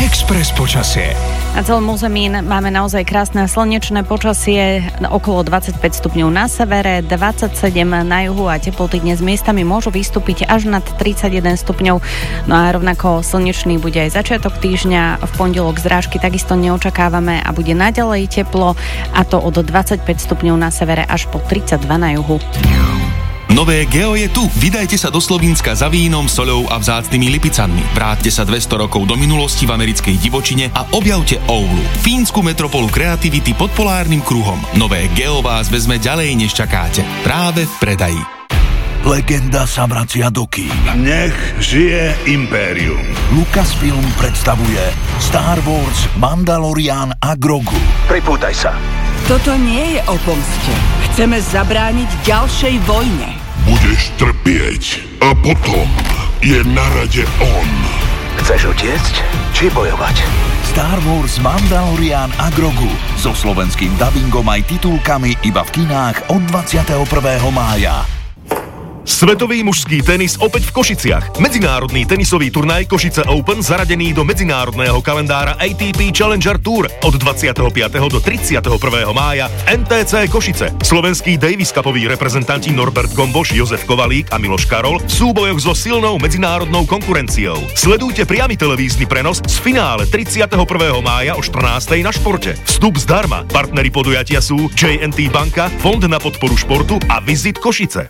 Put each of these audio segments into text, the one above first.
Express počasie. Na celom území máme naozaj krásne slnečné počasie, okolo 25 stupňov na severe, 27 na juhu a teploty dnes miestami môžu vystúpiť až nad 31 stupňov. No a rovnako slnečný bude aj začiatok týždňa, v pondelok zrážky takisto neočakávame a bude naďalej teplo, a to od 25 stupňov na severe až po 32 na juhu. Nové Geo je tu. Vydajte sa do Slovinska za vínom, soľou a vzácnymi lipicami. Vráťte sa 200 rokov do minulosti v americkej divočine a objavte Oulu, fínsku metropolu kreativity pod polárnym kruhom. Nové Geo vás vezme ďalej, než čakáte. Práve v predaji. Legenda sa vracia do kín. Nech žije Impérium. Lucasfilm predstavuje Star Wars, Mandalorian a Grogu. Pripútaj sa. Toto nie je o pomste. Chceme zabrániť ďalšej vojne. Budeš trpieť a potom je na rade on. Chceš utiecť, či bojovať? Star Wars, Mandalorian a Grogu so slovenským dabingom aj titulkami iba v kinách od 21. mája. Svetový mužský tenis opäť v Košiciach. Medzinárodný tenisový turnaj Košice Open zaradený do medzinárodného kalendára ATP Challenger Tour od 25. do 31. mája NTC Košice. Slovenskí Davis Cupoví reprezentanti Norbert Gomboš, Jozef Kovalík a Miloš Karol v súbojoch so silnou medzinárodnou konkurenciou. Sledujte priamy televízny prenos z finále 31. mája o 14. na Športe. Vstup zdarma. Partneri podujatia sú J&T Banka, Fond na podporu športu a Visit Košice.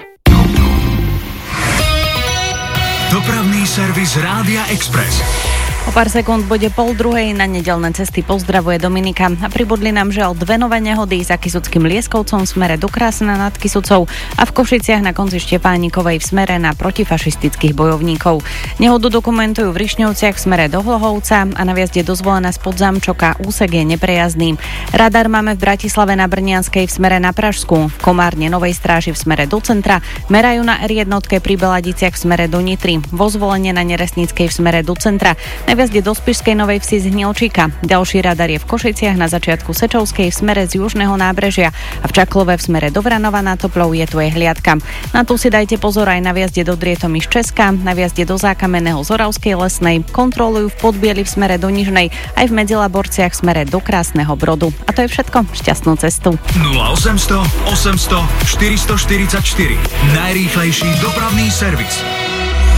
Dopravný servis Rádia Express. O pár sekúnd bude 12:30, na nedeľné cesty pozdravuje Dominika a pribudli nám žiaľ dve nové nehody za Kysuckým Lieskovcom v smere do Krásna nad Kysucou a v Košiciach na konci Štepánikovej v smere na protifašistických bojovníkov. Nehodu dokumentujú v Rišňovciach v smere do Hlohovca a na viazde do Zvolena spod Zámčoka úsek je neprejazdný. Radar máme v Bratislave na Brnianskej v smere na Pražsku, v Komárne Novej Stráži v smere do centra, merajú na R1 pri Beladiciach v smere do Nitry, vo Zvolene na Neresníckej v smere do centra, na viazde do Spišskej Novej Vsi z Hnilčíka. Ďalší radar je v Košiciach na začiatku Sečovskej v smere z južného nábrežia a v Čaklove v smere do Vranova na Toplov je tu aj hliadka. Na tu si dajte pozor aj na viazde do Drietomy z Česka, na viazde do Zákamenného z Oravskej Lesnej, kontrolujú v Podbieli v smere do Nižnej, aj v Medzilaborciach v smere do Krásneho Brodu. A to je všetko. Šťastnú cestu. 0800 800 444. Najrýchlejší dopravný servis.